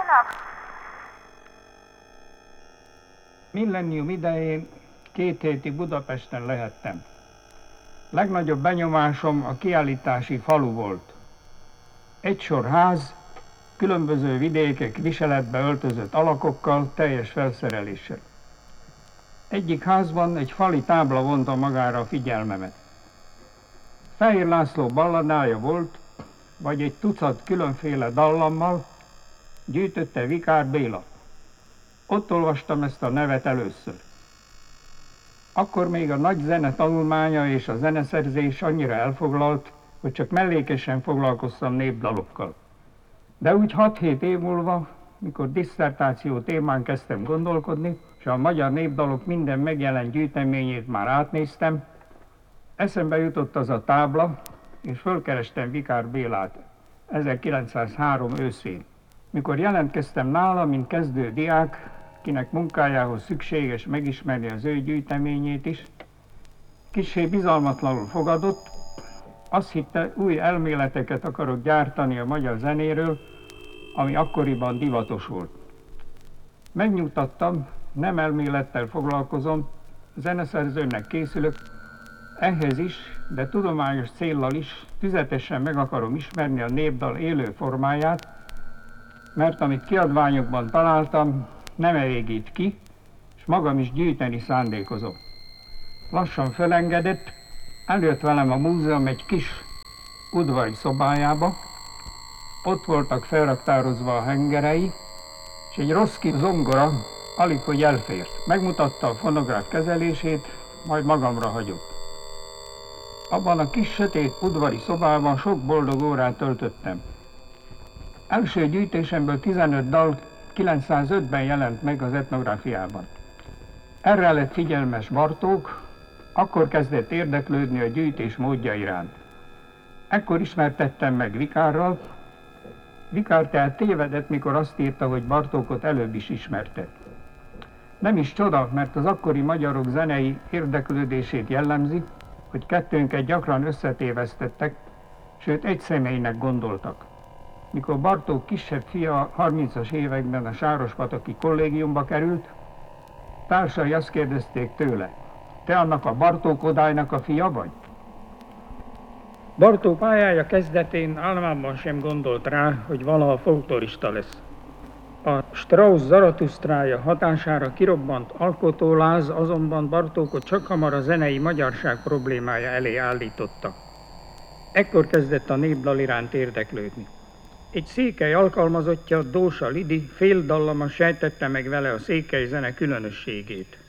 nap! Millennium idején 2 hétig Budapesten lehettem. Legnagyobb benyomásom a kiállítási falu volt. Egy sor ház, különböző vidékek viseletbe öltözött alakokkal, teljes felszereléssel. Egyik házban egy fali tábla vonta magára a figyelmemet. Fehér László balladája volt, vagy egy tucat különféle dallammal, gyűjtötte Vikár Béla. Ott olvastam ezt a nevet először. Akkor még a nagy zene tanulmánya és a zeneszerzés annyira elfoglalt, hogy csak mellékesen foglalkoztam népdalokkal. De úgy 6-7 év múlva, mikor disszertáció témán kezdtem gondolkodni, és a magyar népdalok minden megjelent gyűjteményét már átnéztem, eszembe jutott az a tábla, és fölkerestem Vikár Bélát 1903 őszén. Mikor jelentkeztem nála, mint kezdő diák, kinek munkájához szükséges megismerni az ő gyűjteményét is, kissé bizalmatlanul fogadott, azt hitte, új elméleteket akarok gyártani a magyar zenéről, ami akkoriban divatos volt. Megnyugtattam, nem elmélettel foglalkozom, zeneszerzőnek készülök, ehhez is, de tudományos céllal is tüzetesen meg akarom ismerni a népdal élő formáját, mert amit kiadványokban találtam, nem elégít ki, és magam is gyűjteni szándékozom. Lassan felengedett, eljött velem a múzeum egy kis udvari szobájába, ott voltak felraktározva a hengerei, és egy rosszki zongora alig hogy elfért. Megmutatta a fonográf kezelését, majd magamra hagyott. Abban a kis sötét udvari szobában sok boldog órát töltöttem. Első gyűjtésemből 15 dal 905-ben jelent meg az etnográfiában. Erre lett figyelmes Bartók, akkor kezdett érdeklődni a gyűjtés módja iránt. Ekkor ismertettem meg Vikárral. Vikár tehát tévedett, mikor azt írta, hogy Bartókot előbb is ismerte. Nem is csoda, mert az akkori magyarok zenei érdeklődését jellemzi, hogy kettőnket gyakran összetévesztettek, sőt egy személynek gondoltak. Mikor Bartók kisebb fia 30-as években a Sárospataki kollégiumba került, társai azt kérdezték tőle, te annak a Bartók Odálynak a fia vagy? Bartók pályája kezdetén álmában sem gondolt rá, hogy valaha folklorista lesz. A Strauss Zaratusztrája hatására kirobbant alkotóláz azonban Bartókot csakhamar a zenei magyarság problémája elé állította. Ekkor kezdett a népdal iránt érdeklődni. Egy székely alkalmazottja, Dósa Lidi fél dallama sejtette meg vele a székely zene különösségét.